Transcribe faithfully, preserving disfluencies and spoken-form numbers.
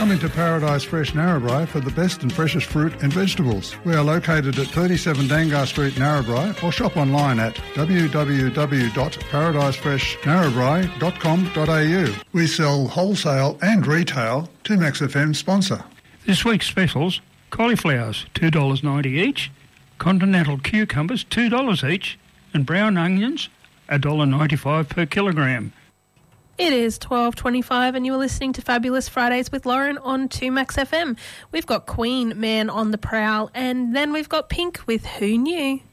Come into Paradise Fresh Narrabri for the best and freshest fruit and vegetables. We are located at thirty-seven Dangar Street, Narrabri, or shop online at w w w dot paradise fresh narrabri dot com dot a u. We sell wholesale and retail. two Max F M sponsor. This week's specials: cauliflowers, two dollars ninety each, continental cucumbers, two dollars each, and brown onions, one dollar ninety-five per kilogram. It is twelve twenty-five and you are listening to Fabulous Fridays with Lauren on two Max F M. We've got Queen, Man on the Prowl, and then we've got Pink with Who Knew.